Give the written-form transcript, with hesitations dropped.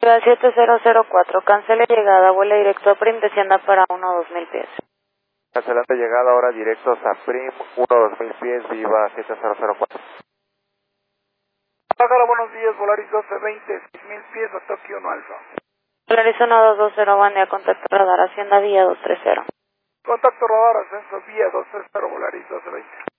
Ciudad 7004, cancele llegada, vuela directo a Prim, descienda para 1-2000 pies. Cancelante llegada, ahora directos a Prim, 1-2000 pies, viva 7004. Págalo, buenos días, Volaris 1220, 6000 pies a Tokio 1 Alfa. Volaris 1220, buen día, contacto radar, Hacienda Vía 230. Contacto radar, ascenso vía 230, Volaris 1220.